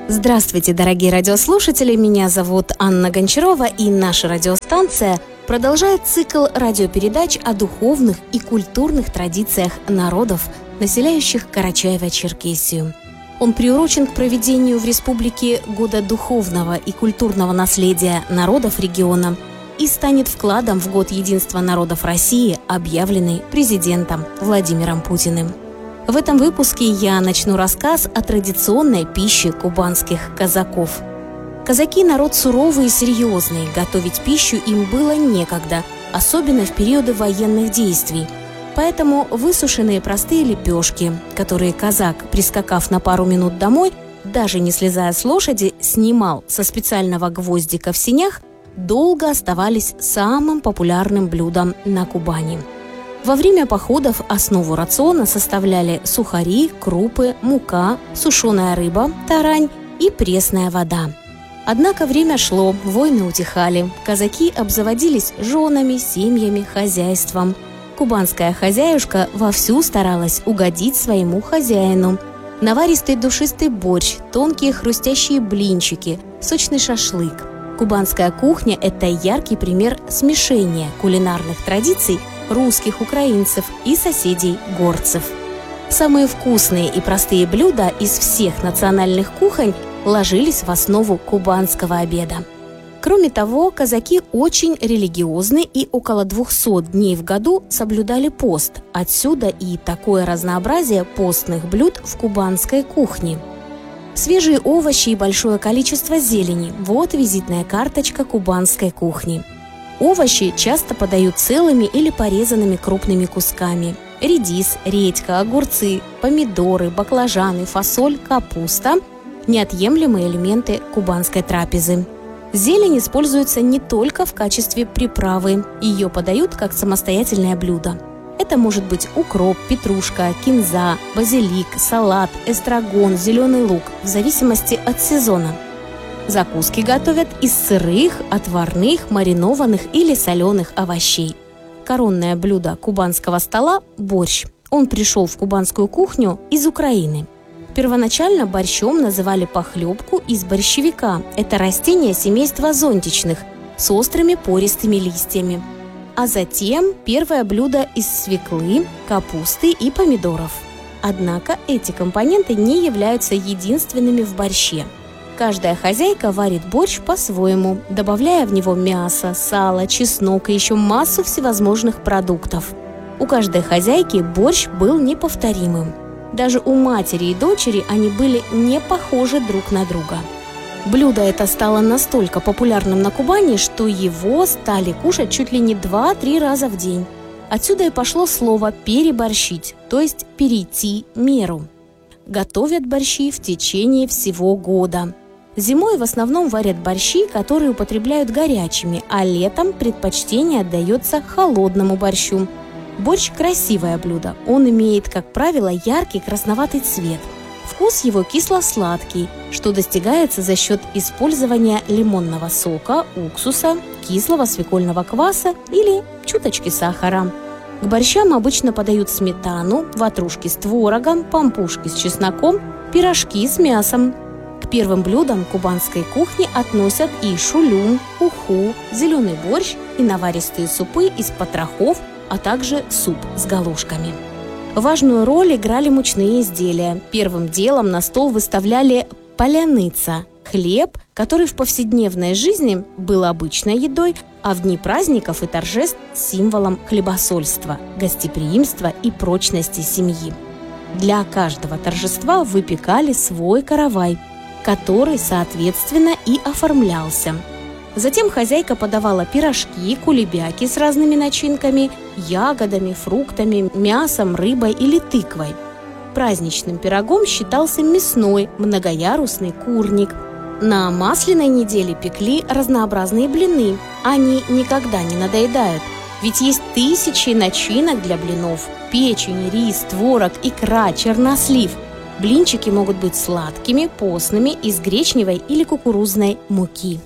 Здравствуйте, дорогие радиослушатели! Меня зовут Анна Гончарова, и наша радиостанция продолжает цикл радиопередач о духовных и культурных традициях народов, населяющих Карачаево-Черкесию. Он приурочен к проведению в республике Года духовного и культурного наследия народов региона и станет вкладом в Год единства народов России, объявленный президентом Владимиром Путиным. В этом выпуске я начну рассказ о традиционной пище кубанских казаков. Казаки – народ суровый и серьезный, готовить пищу им было некогда, особенно в периоды военных действий. Поэтому высушенные простые лепешки, которые казак, прискакав на пару минут домой, даже не слезая с лошади, снимал со специального гвоздика в сенях, долго оставались самым популярным блюдом на Кубани. Во время походов основу рациона составляли сухари, крупы, мука, сушеная рыба, тарань и пресная вода. Однако время шло, войны утихали, казаки обзаводились женами, семьями, хозяйством. Кубанская хозяюшка вовсю старалась угодить своему хозяину. Наваристый душистый борщ, тонкие хрустящие блинчики, сочный шашлык. Кубанская кухня – это яркий пример смешения кулинарных традиций русских, украинцев и соседей-горцев. Самые вкусные и простые блюда из всех национальных кухонь ложились в основу кубанского обеда. Кроме того, казаки очень религиозны и около 200 дней в году соблюдали пост. Отсюда и такое разнообразие постных блюд в кубанской кухне. Свежие овощи и большое количество зелени – вот визитная карточка кубанской кухни. Овощи часто подают целыми или порезанными крупными кусками. Редис, редька, огурцы, помидоры, баклажаны, фасоль, капуста – неотъемлемые элементы кубанской трапезы. Зелень используется не только в качестве приправы, ее подают как самостоятельное блюдо. Это может быть укроп, петрушка, кинза, базилик, салат, эстрагон, зеленый лук, в зависимости от сезона. Закуски готовят из сырых, отварных, маринованных или соленых овощей. Коронное блюдо кубанского стола – борщ. Он пришел в кубанскую кухню из Украины. Первоначально борщом называли похлебку из борщевика. Это растение семейства зонтичных с острыми пористыми листьями. А затем первое блюдо из свеклы, капусты и помидоров. Однако эти компоненты не являются единственными в борще. Каждая хозяйка варит борщ по-своему, добавляя в него мясо, сало, чеснок и еще массу всевозможных продуктов. У каждой хозяйки борщ был неповторимым. Даже у матери и дочери они были не похожи друг на друга. Блюдо это стало настолько популярным на Кубани, что его стали кушать чуть ли не 2-3 раза в день. Отсюда и пошло слово «переборщить», то есть перейти меру. Готовят борщи в течение всего года. Зимой в основном варят борщи, которые употребляют горячими, а летом предпочтение отдается холодному борщу. Борщ – красивое блюдо. Он имеет, как правило, яркий красноватый цвет. Вкус его кисло-сладкий, что достигается за счет использования лимонного сока, уксуса, кислого свекольного кваса или чуточки сахара. К борщам обычно подают сметану, ватрушки с творогом, пампушки с чесноком, пирожки с мясом. К первым блюдам кубанской кухни относят и шулюм, уху, зеленый борщ и наваристые супы из потрохов, а также суп с галушками. Важную роль играли мучные изделия. Первым делом на стол выставляли паляныца – хлеб, который в повседневной жизни был обычной едой, а в дни праздников и торжеств – символом хлебосольства, гостеприимства и прочности семьи. Для каждого торжества выпекали свой каравай, который, соответственно, и оформлялся. Затем хозяйка подавала пирожки, кулебяки с разными начинками, ягодами, фруктами, мясом, рыбой или тыквой. Праздничным пирогом считался мясной, многоярусный курник. На масляной неделе пекли разнообразные блины. Они никогда не надоедают, ведь есть тысячи начинок для блинов: печень, рис, творог, икра, чернослив. Блинчики могут быть сладкими, постными, из гречневой или кукурузной муки.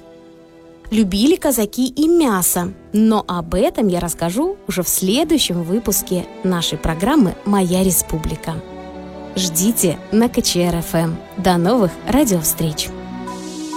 Любили казаки и мясо, но об этом я расскажу уже в следующем выпуске нашей программы «Моя республика». ждите на КЧР-ФМ. До новых радиовстреч!